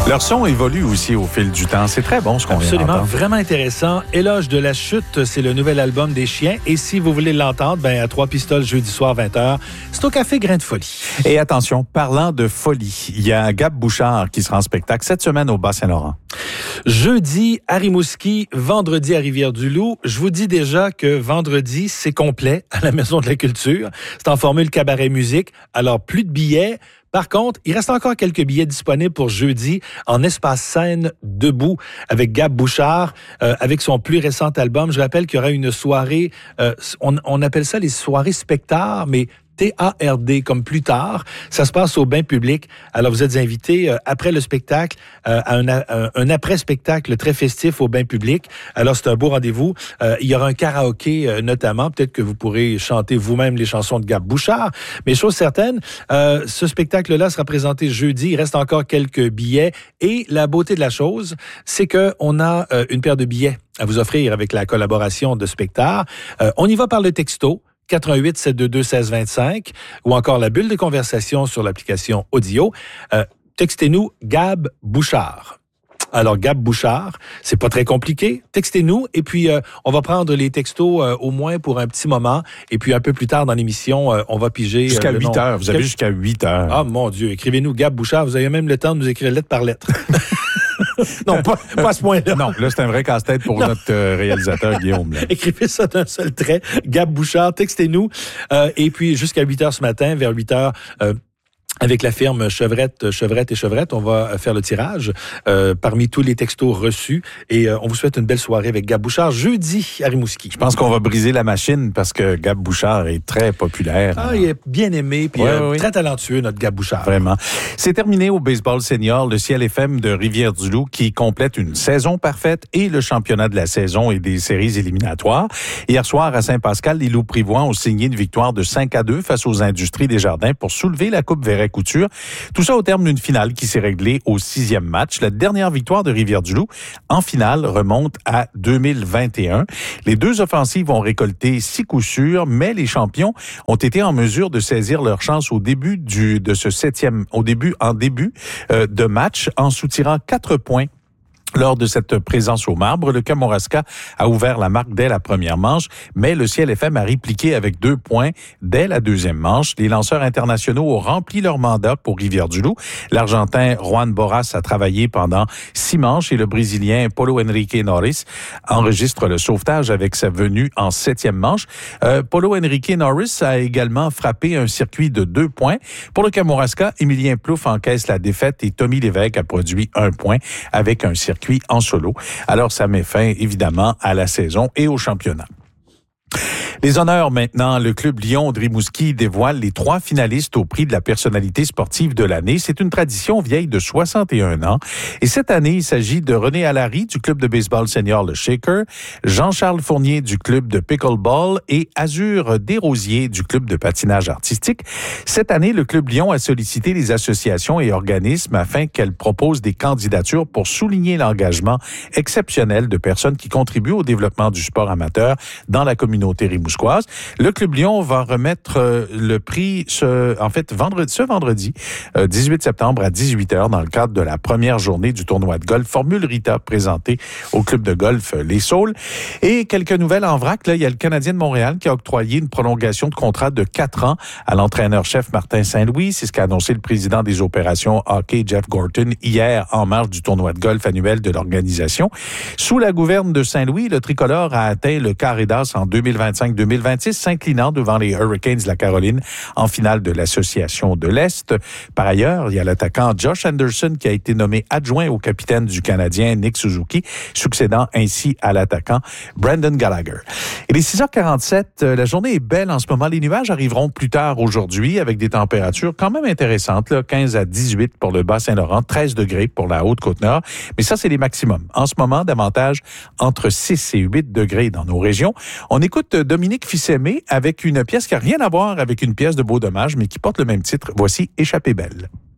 Leur son évolue aussi au fil du temps. C'est très bon ce qu'on vient d'entendre. Absolument, vraiment intéressant. Éloge de la chute, c'est le nouvel album des Chiens. Et si vous voulez l'entendre, à 3 pistoles jeudi soir 20h, c'est au Café Grain de Folie. Et attention, parlant de folie, il y a Gab Bouchard qui sera en spectacle cette semaine au Bas-Saint-Laurent. Jeudi à Rimouski, vendredi à Rivière-du-Loup. Je vous dis déjà que vendredi, c'est complet à la Maison de la Culture. C'est en formule cabaret musique. Alors, plus de billets. Par contre, il reste encore quelques billets disponibles pour jeudi en espace scène debout avec Gab Bouchard, avec son plus récent album. Je rappelle qu'il y aura une soirée, on appelle ça les soirées spectacles, mais TARD, comme plus tard. Ça se passe au bain public. Alors, vous êtes invités après le spectacle à un après-spectacle très festif au bain public. Alors, c'est un beau rendez-vous. Il y aura un karaoké notamment. Peut-être que vous pourrez chanter vous-même les chansons de Gab Bouchard. Mais chose certaine, ce spectacle-là sera présenté jeudi. Il reste encore quelques billets. Et la beauté de la chose, c'est qu'on a une paire de billets à vous offrir avec la collaboration de Spectar. On y va par le texto. 88 722 1625 ou encore la bulle de conversation sur l'application audio. Textez-nous Gab Bouchard. Alors, Gab Bouchard, c'est pas très compliqué. Textez-nous et puis on va prendre les textos au moins pour un petit moment. Et puis un peu plus tard dans l'émission, on va piger... Jusqu'à 8 heures. Vous avez jusqu'à 8 heures. Ah, mon Dieu. Écrivez-nous Gab Bouchard. Vous avez même le temps de nous écrire lettre par lettre. Non, pas à ce point-là. Non, là, c'est un vrai casse-tête pour notre réalisateur Guillaume. Là. Écrivez ça d'un seul trait. Gab Bouchard, textez-nous. Et puis, jusqu'à 8 heures ce matin, vers 8 heures... avec la firme Chevrette, on va faire le tirage parmi tous les textos reçus et on vous souhaite une belle soirée avec Gab Bouchard jeudi à Rimouski. Je pense qu'on va briser la machine parce que Gab Bouchard est très populaire. Ah, il est bien aimé puis oui. très talentueux, notre Gab Bouchard. Vraiment. C'est terminé au baseball senior, le Ciel FM de Rivière-du-Loup qui complète une saison parfaite et le championnat de la saison et des séries éliminatoires. Hier soir à Saint-Pascal, les Loups-Privois ont signé une victoire de 5-2 face aux Industries Desjardins pour soulever la Coupe Verret-Couture. Tout ça au terme d'une finale qui s'est réglée au 6e match. La dernière victoire de Rivière-du-Loup en finale remonte à 2021. Les deux offensives ont récolté 6 coups sûrs, mais les champions ont été en mesure de saisir leur chance au début de match en soutirant 4 points. Lors de cette présence au marbre, le Kamouraska a ouvert la marque dès la première manche, mais le Ciel FM a répliqué avec 2 points dès la deuxième manche. Les lanceurs internationaux ont rempli leur mandat pour Rivière-du-Loup. L'Argentin Juan Boras a travaillé pendant 6 manches et le Brésilien Paulo Henrique Norris enregistre le sauvetage avec sa venue en 7e manche. Paulo Henrique Norris a également frappé un circuit de 2 points. Pour le Kamouraska, Émilien Plouffe encaisse la défaite et Tommy Lévesque a produit 1 point avec un circuit en solo. Alors, ça met fin, évidemment, à la saison et au championnat. Les honneurs maintenant, le Club Lion de Rimouski dévoile les 3 finalistes au prix de la personnalité sportive de l'année. C'est une tradition vieille de 61 ans. Et cette année, il s'agit de René Allary du club de baseball senior Le Shaker, Jean-Charles Fournier du club de pickleball et Azur Desrosiers du club de patinage artistique. Cette année, le Club Lion a sollicité les associations et organismes afin qu'elles proposent des candidatures pour souligner l'engagement exceptionnel de personnes qui contribuent au développement du sport amateur dans la communauté rimouskoise. Le Club Lion va remettre le prix ce vendredi, 18 septembre à 18h dans le cadre de la première journée du tournoi de golf Formule Rita présenté au club de golf Les Saules. Et quelques nouvelles en vrac, là, il y a le Canadien de Montréal qui a octroyé une prolongation de contrat de 4 ans à l'entraîneur-chef Martin Saint-Louis. C'est ce qu'a annoncé le président des opérations hockey Jeff Gorton hier en marge du tournoi de golf annuel de l'organisation. Sous la gouverne de Saint-Louis, le tricolore a atteint le carré d'as en 2025-2026, s'inclinant devant les Hurricanes de la Caroline en finale de l'Association de l'Est. Par ailleurs, il y a l'attaquant Josh Anderson qui a été nommé adjoint au capitaine du Canadien Nick Suzuki, succédant ainsi à l'attaquant Brendan Gallagher. Il est 6h47, la journée est belle en ce moment. Les nuages arriveront plus tard aujourd'hui avec des températures quand même intéressantes, là, 15 à 18 pour le Bas-Saint-Laurent, 13 degrés pour la Haute-Côte-Nord. Mais ça, c'est les maximums. En ce moment, davantage entre 6 et 8 degrés dans nos régions. On écoute Dominique Fils-Aimé avec une pièce qui n'a rien à voir avec une pièce de Beau Dommage, mais qui porte le même titre. Voici Échappée belle.